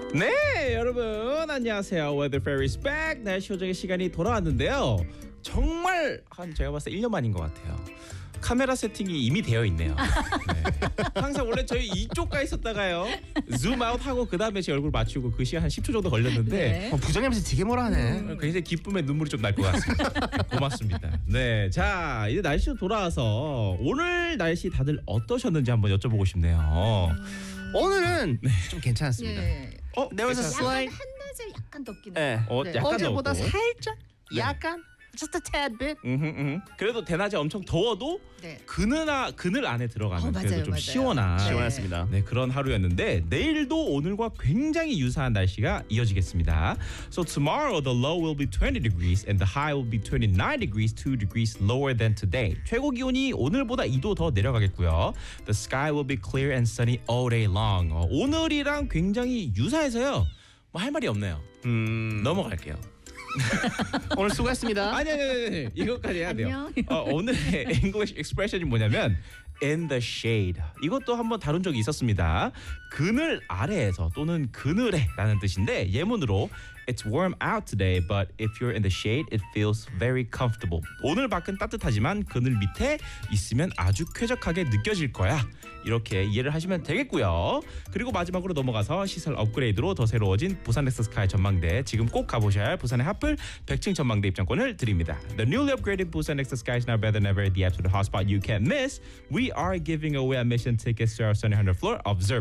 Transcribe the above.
네, 여러분 안녕하세요. Weather Fairy's back. 날씨 요정의 시간이 돌아왔는데요. 정말 제가 봤을 때 1년 만인 것 같아요. 카메라 세팅이 이미 되어 있네요. 네. 항상 원래 저희 이쪽 가 있었다가요. 줌 아웃 하고 그 다음에 제 얼굴 맞추고 그 시간 한 10초 정도 걸렸는데 네. 부장님한테 되게 뭐라 하네. 굉장히 기쁨에 눈물이 좀 날 것 같습니다. 고맙습니다. 네, 자 이제 날씨로 돌아와서 오늘 날씨 다들 어떠셨는지 한번 여쭤보고 싶네요. 오늘은 좀 괜찮았습니다. 네. There was a 괜찮았어요? slight. 한낮에 약간 덥긴 네. 해요. 약간 어제보다 덥고. 살짝, 약간, just a tad bit. 그래도 대낮에 엄청 더워도 네. 그늘 안에 들어가면 맞아요, 그래도 좀 맞아요. 시원한 시원했습니다. 네, 그런 하루였는데 내일도 오늘과 굉장히 유사한 날씨가 이어지겠습니다. So tomorrow the low will be 20 degrees and the high will be 29 degrees, 2 degrees lower than today. 최고 기온이 오늘보다 2도 더 내려가겠고요. The sky will be clear and sunny all day long. 오늘이랑 굉장히 유사해서요. 뭐 할 말이 없네요. 넘어갈게요. 오늘 수고했습니다. 아니 이것까지 해야 돼요. 안녕. 오늘의 English expression이 뭐냐면 in the shade. 이것도 한번 다룬 적이 있었습니다. 그늘 아래에서 또는 그늘에라는 뜻인데 예문으로 It's warm out today, but if you're in the shade, it feels very comfortable. 오늘 밖은 따뜻하지만 그늘 밑에 있으면 아주 쾌적하게 느껴질 거야. 이렇게 이해를 하시면 되겠고요. 그리고 마지막으로 넘어가서 시설 업그레이드로 더 새로워진 부산 넥서스카이 전망대, 지금 꼭 가보셔야 할 부산의 핫플 100층 전망대 입장권을 드립니다. The newly upgraded Busan Nexus Sky is now better than ever. The absolute hotspot you can't miss. We are giving away admission tickets to our Sunny 100th floor. Observe